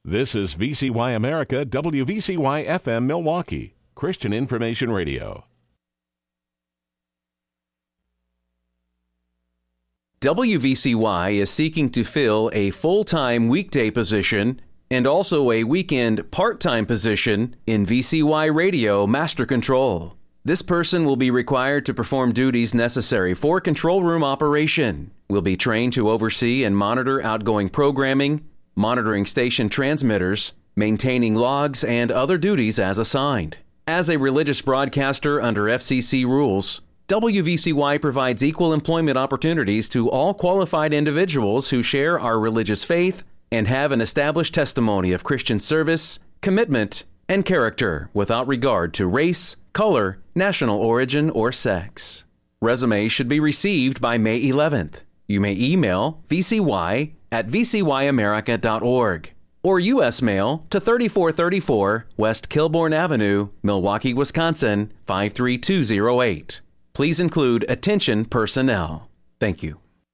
This is VCY America, WVCY FM Milwaukee, Christian Information Radio. WVCY is seeking to fill a full-time weekday position and also a weekend part-time position in VCY Radio Master Control. This person will be required to perform duties necessary for control room operation, will be trained to oversee and monitor outgoing programming, monitoring station transmitters, maintaining logs, and other duties as assigned. As a religious broadcaster under FCC rules, WVCY provides equal employment opportunities to all qualified individuals who share our religious faith and have an established testimony of Christian service, commitment, and character without regard to race, color, national origin, or sex. Resumes should be received by May 11th. You may email vcy@vcyamerica.org or U.S. mail to 3434 West Kilbourne Avenue, Milwaukee, Wisconsin, 53208. Please include attention personnel. Thank you.